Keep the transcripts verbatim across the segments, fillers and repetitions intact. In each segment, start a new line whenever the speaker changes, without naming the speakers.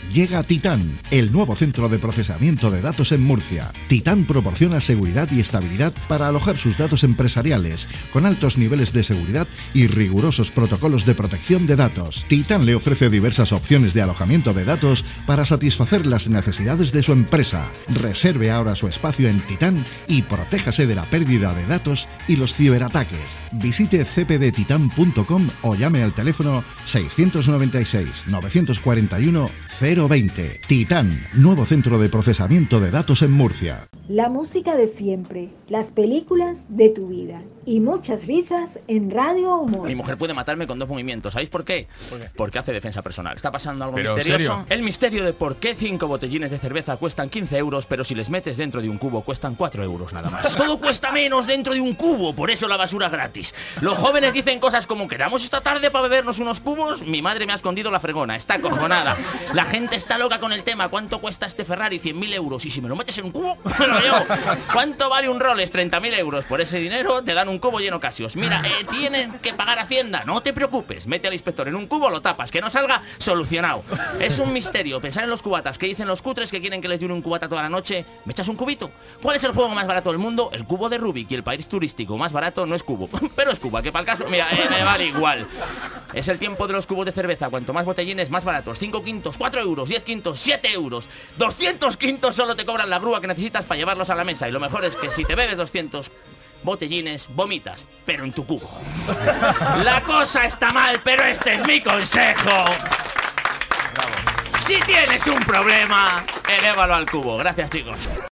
Llega Titán, el nuevo centro de procesamiento de datos en Murcia. Titán proporciona seguridad y estabilidad para alojar sus datos empresariales, con altos niveles de seguridad y rigurosos protocolos de protección de datos. Titán le ofrece diversas opciones de alojamiento de datos para satisfacer las necesidades de su empresa. Reserve ahora su espacio en Titán y protéjase de la pérdida de datos y los ciberataques. Visite c p d titan punto com o llame al teléfono seiscientos noventa y seis, novecientos cuarenta y uno, cero veinte. Titán, nuevo centro de procesamiento de datos en Murcia.
La música de siempre, las películas de tu vida y muchas risas en Radio Humor.
Mi mujer puede matarme con dos movimientos. ¿Sabéis por qué? ¿Por qué? Porque hace defensa personal. ¿Está pasando algo
¿Pero
misterioso?
en serio?
El misterio de por qué cinco botellines de cerveza cuestan quince euros, pero si les metes dentro de un cubo cuestan cuatro euros nada más. Todo cuesta menos dentro de un cubo, por eso la basura gratis. Los jóvenes dicen cosas como ¿quedamos esta tarde para bebernos unos cubos? Mi madre me ha escondido la fregona, está acojonada. La gente está loca con el tema. ¿Cuánto cuesta este Ferrari? cien mil euros. Y si me lo metes en un cubo, me lo llevo. ¿Cuánto vale un Rolex? treinta mil euros. Por ese dinero te dan un cubo lleno Casios. Mira, eh, tienen que pagar Hacienda. No te preocupes. Mete al inspector en un cubo, lo tapas. Que no salga, solucionado. Es un misterio. Pensar en los cubatas. ¿Qué dicen los cutres que quieren que les dure un cubata toda la noche? ¿Me echas un cubito? ¿Cuál es el juego más barato del mundo? El cubo de Rubik. Y el país turístico más barato no es Cubo. Pero es Cuba, que para el caso... Mira, eh, me vale igual. Es el tiempo de los cubos de cerveza. Cuanto más botellines, más baratos. cinco quintos, cuatro euros. diez quintos, siete euros. doscientos quintos solo te cobran la grúa que necesitas para llevarlos a la mesa. Y lo mejor es que si te bebes doscientos botellines, vomitas, pero en tu cubo. La cosa está mal, pero este es mi consejo. Bravo. Si tienes un problema, elévalo al cubo. Gracias, chicos.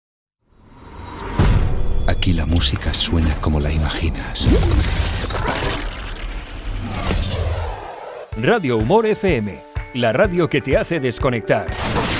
Aquí la música suena como la imaginas.
Radio Humor F M, la radio que te hace desconectar.